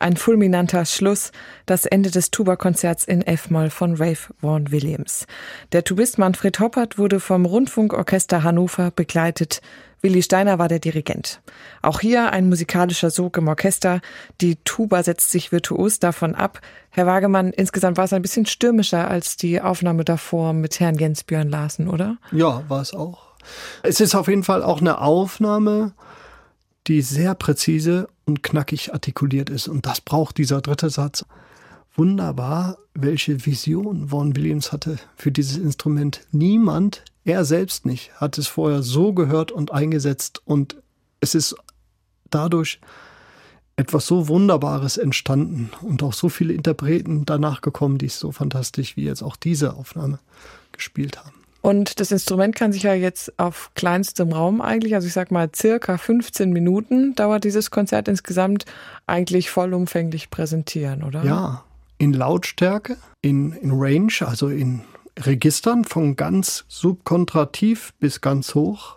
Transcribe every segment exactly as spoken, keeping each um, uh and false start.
Ein fulminanter Schluss, das Ende des Tuba-Konzerts in F-Moll von Ralph Vaughan Williams. Der Tubist Manfred Hoppert wurde vom Rundfunkorchester Hannover begleitet. Willi Steiner war der Dirigent. Auch hier ein musikalischer Sog im Orchester. Die Tuba setzt sich virtuos davon ab. Herr Wagemann, insgesamt war es ein bisschen stürmischer als die Aufnahme davor mit Herrn Jens Björn Larsen, oder? Ja, war es auch. Es ist auf jeden Fall auch eine Aufnahme, die sehr präzise und knackig artikuliert ist. Und das braucht dieser dritte Satz. Wunderbar, welche Vision Vaughan Williams hatte für dieses Instrument. Niemand, er selbst nicht, hat es vorher so gehört und eingesetzt. Und es ist dadurch etwas so Wunderbares entstanden. Und auch so viele Interpreten danach gekommen, die es so fantastisch wie jetzt auch diese Aufnahme gespielt haben. Und das Instrument kann sich ja jetzt auf kleinstem Raum eigentlich, also ich sag mal circa fünfzehn Minuten dauert dieses Konzert insgesamt, eigentlich vollumfänglich präsentieren, oder? Ja, in Lautstärke, in, in Range, also in Registern von ganz subkontrativ bis ganz hoch,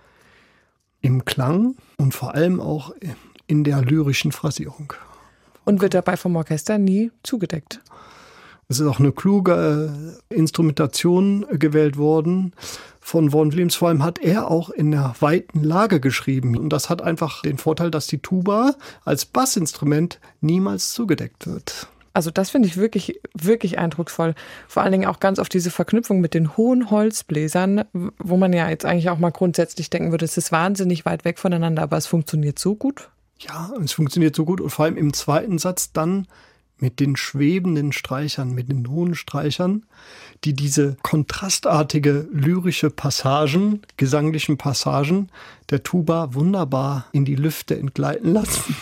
im Klang und vor allem auch in der lyrischen Phrasierung. Und wird dabei vom Orchester nie zugedeckt? Es ist auch eine kluge Instrumentation gewählt worden von Vaughan Williams. Vor allem hat er auch in einer weiten Lage geschrieben. Und das hat einfach den Vorteil, dass die Tuba als Bassinstrument niemals zugedeckt wird. Also das finde ich wirklich, wirklich eindrucksvoll. Vor allen Dingen auch ganz auf diese Verknüpfung mit den hohen Holzbläsern, wo man ja jetzt eigentlich auch mal grundsätzlich denken würde, es ist wahnsinnig weit weg voneinander, aber es funktioniert so gut. Ja, es funktioniert so gut und vor allem im zweiten Satz dann mit den schwebenden Streichern, mit den hohen Streichern, die diese kontrastartige lyrische Passagen, gesanglichen Passagen der Tuba wunderbar in die Lüfte entgleiten lassen.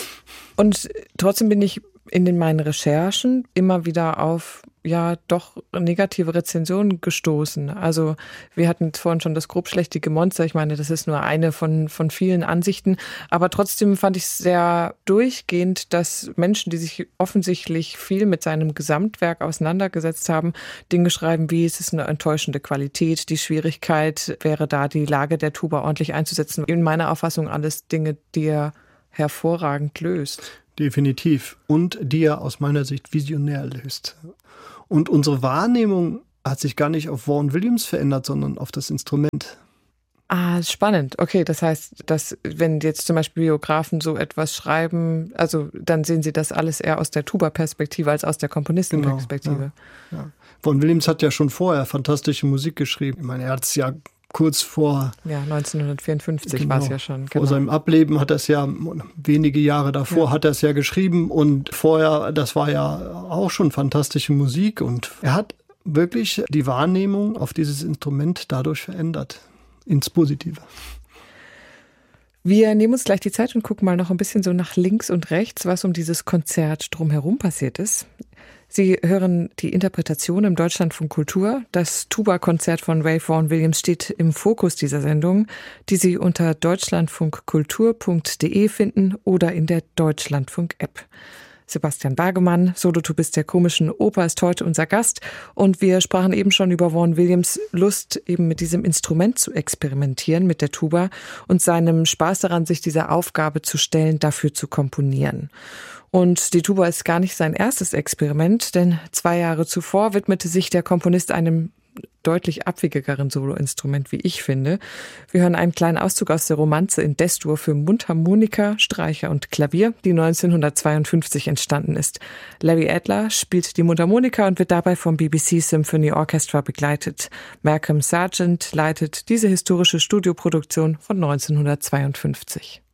Und trotzdem bin ich in den meinen Recherchen immer wieder auf ja doch negative Rezensionen gestoßen. Also wir hatten vorhin schon das grobschlächtige Monster. Ich meine, das ist nur eine von von vielen Ansichten. Aber trotzdem fand ich es sehr durchgehend, dass Menschen, die sich offensichtlich viel mit seinem Gesamtwerk auseinandergesetzt haben, Dinge schreiben wie, es ist eine enttäuschende Qualität, die Schwierigkeit wäre da, die Lage der Tuba ordentlich einzusetzen. In meiner Auffassung alles Dinge, die er hervorragend löst. Definitiv. Und die er aus meiner Sicht visionär löst. Und unsere Wahrnehmung hat sich gar nicht auf Vaughan Williams verändert, sondern auf das Instrument. Ah, spannend. Okay, das heißt, dass wenn jetzt zum Beispiel Biografen so etwas schreiben, also dann sehen sie das alles eher aus der Tuba-Perspektive als aus der Komponistenperspektive. Genau, ja, ja. Vaughan Williams hat ja schon vorher fantastische Musik geschrieben. Ich meine, er hat es ja kurz vor... Ja, neunzehnhundertvierundfünfzig genau, war es ja schon. Genau. Vor seinem Ableben hat er es ja, wenige Jahre davor ja. hat er es ja geschrieben. Und vorher, das war ja auch schon fantastische Musik. Und er hat wirklich die Wahrnehmung auf dieses Instrument dadurch verändert. Ins Positive. Wir nehmen uns gleich die Zeit und gucken mal noch ein bisschen so nach links und rechts, was um dieses Konzert drumherum passiert ist. Sie hören die Interpretation im Deutschlandfunk Kultur. Das Tuba-Konzert von Ralph Vaughan Williams steht im Fokus dieser Sendung, die Sie unter deutschlandfunkkultur punkt de finden oder in der Deutschlandfunk-App. Sebastian Wagemann, Solotubist der Komischen Oper, ist heute unser Gast. Und wir sprachen eben schon über Vaughan Williams' Lust, eben mit diesem Instrument zu experimentieren, mit der Tuba, und seinem Spaß daran, sich dieser Aufgabe zu stellen, dafür zu komponieren. Und die Tuba ist gar nicht sein erstes Experiment, denn zwei Jahre zuvor widmete sich der Komponist einem deutlich abwegigeren Soloinstrument, wie ich finde. Wir hören einen kleinen Auszug aus der Romanze in D-Dur für Mundharmonika, Streicher und Klavier, die neunzehnhundertzweiundfünfzig entstanden ist. Larry Adler spielt die Mundharmonika und wird dabei vom B B C Symphony Orchestra begleitet. Malcolm Sargent leitet diese historische Studioproduktion von neunzehnhundertzweiundfünfzig.